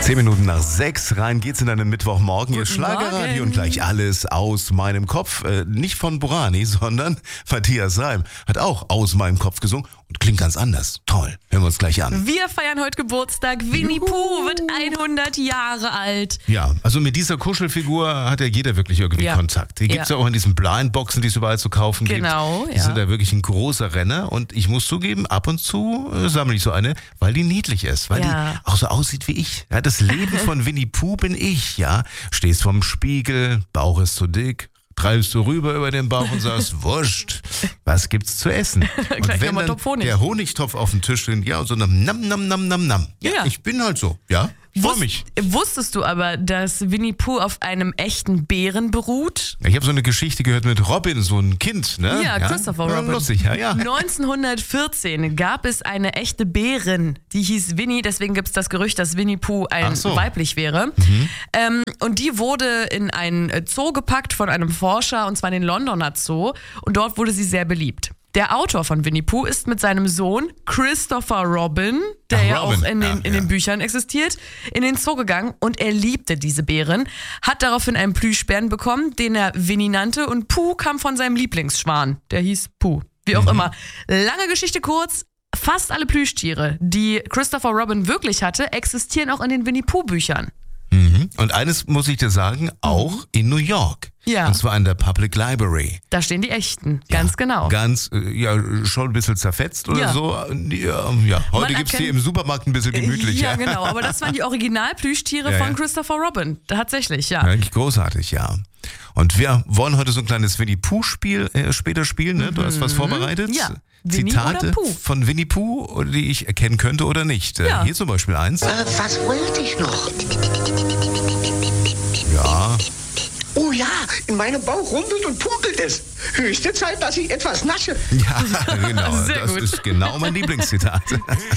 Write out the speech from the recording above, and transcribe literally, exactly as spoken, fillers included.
Zehn Minuten nach sechs, rein geht's in einen Mittwochmorgen. Ihr Schlagerradio und gleich alles aus meinem Kopf. Äh, nicht von Burani, sondern Matthias Reim hat auch aus meinem Kopf gesungen und klingt ganz anders. Toll, hören wir uns gleich an. Wir feiern heute Geburtstag. Winnie Juhu. Pooh wird hundert Jahre alt. Ja, also mit dieser Kuschelfigur hat ja jeder wirklich irgendwie ja. Kontakt. Die gibt's ja. auch in diesen Blindboxen, die es überall zu kaufen genau, gibt. Die ja. sind da wirklich ein großer Renner und ich muss zugeben, ab und zu äh, sammle ich so eine, weil die niedlich ist, weil ja. die auch so aussieht wie ich. Ja, das Leben von Winnie Pooh bin ich, ja. Stehst vorm Spiegel, Bauch ist zu dick, treibst du rüber über den Bauch und sagst, wurscht, was gibt's zu essen? Und wenn dann Honig. der Honigtopf auf dem Tisch steht, ja, und so nam, nam, nam, nam, nam, nam. Ja, ja, ich bin halt so, ja. Freu mich. Wusstest du aber, dass Winnie Pooh auf einem echten Bären beruht? Ich habe so eine Geschichte gehört mit Robin, so ein Kind, ne? Ja, ja? Christopher ja, Robin. Lustig, ja, ja. neunzehnhundertvierzehn gab es eine echte Bärin, die hieß Winnie, deswegen gibt es das Gerücht, dass Winnie Pooh ein so. weiblich wäre. Mhm. Ähm, und die wurde in ein Zoo gepackt von einem Forscher, und zwar in den Londoner Zoo, und dort wurde sie sehr beliebt. Der Autor von Winnie Pooh ist mit seinem Sohn Christopher Robin, der Ach, ja Robin. auch in den, ja, in ja. den Büchern existiert, in den Zoo gegangen und er liebte diese Bären, hat daraufhin einen Plüschbären bekommen, den er Winnie nannte, und Pooh kam von seinem Lieblingsschwan, der hieß Pooh, wie auch mhm. immer. Lange Geschichte kurz, fast alle Plüschtiere, die Christopher Robin wirklich hatte, existieren auch in den Winnie Pooh Büchern. Mhm. Und eines muss ich dir sagen, auch mhm. in New York. Ja. Und zwar in der Public Library. Da stehen die echten, ganz ja, genau. Ganz, ja, schon ein bisschen zerfetzt oder ja. so. Ja, ja. Heute gibt es die im Supermarkt ein bisschen gemütlicher. Ja, genau, aber das waren die Originalplüschtiere ja, von ja. Christopher Robin. Tatsächlich, ja. ja. Eigentlich großartig, ja. Und wir wollen heute so ein kleines Winnie Pooh-Spiel äh, später spielen. Ne? Du mhm. hast was vorbereitet. Ja. Winnie Zitate oder Pooh? von Winnie Pooh, die ich erkennen könnte oder nicht. Ja. Äh, hier zum Beispiel eins. Äh, was wollte ich noch? Ja. Oh ja, in meinem Bauch rumpelt und pumpelt es. Höchste Zeit, dass ich etwas nasche. Ja, genau. Sehr das gut. ist genau mein Lieblingszitat.